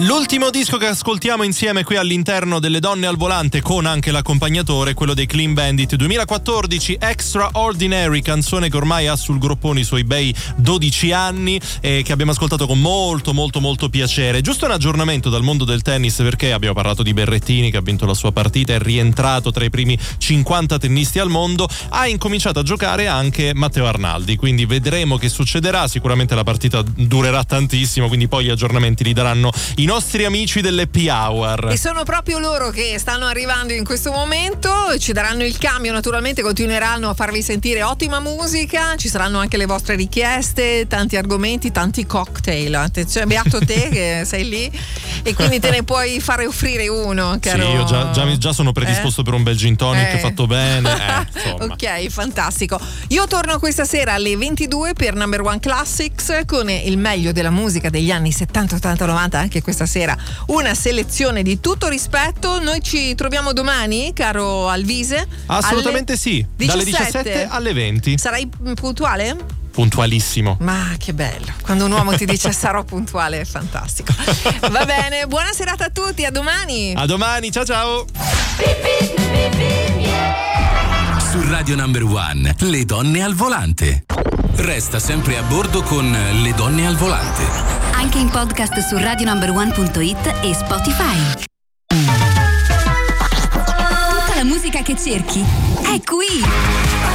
L'ultimo disco che ascoltiamo insieme qui all'interno delle Donne al Volante, con anche l'accompagnatore, quello dei Clean Bandit, 2014, Extraordinary, canzone che ormai ha sul groppone i suoi bei 12 anni e che abbiamo ascoltato con molto piacere. Giusto un aggiornamento dal mondo del tennis, perché abbiamo parlato di Berrettini che ha vinto la sua partita, è rientrato tra i primi 50 tennisti al mondo, ha incominciato a giocare anche Matteo Arnaldi, quindi vedremo che succederà. Sicuramente la partita durerà tantissimo, quindi poi gli aggiornamenti li daranno i nostri amici dell'Happy Hour. E sono proprio loro che stanno arrivando in questo momento, ci daranno il cambio, naturalmente continueranno a farvi sentire ottima musica, ci saranno anche le vostre richieste, tanti argomenti, tanti cocktail. Attenzione, beato te che sei lì e quindi te ne puoi fare offrire uno, caro. Sì, io già sono predisposto per un bel gin tonic fatto bene. Ok, fantastico. Io torno questa sera alle 22 per Number One Classics con il meglio della musica degli anni 70, 80, 90, anche questa sera una selezione di tutto rispetto. Noi ci troviamo domani, caro Alvise? Assolutamente sì, dalle 17 alle 20. Sarai puntuale? Puntualissimo. Ma che bello, quando un uomo ti dice sarò puntuale è fantastico. Va bene, buona serata a tutti, a domani. A domani, ciao. Su Radio Number One, le donne al volante. Resta sempre a bordo con Le donne al volante. Anche in podcast su radionumber1.it e Spotify. Tutta la musica che cerchi è qui.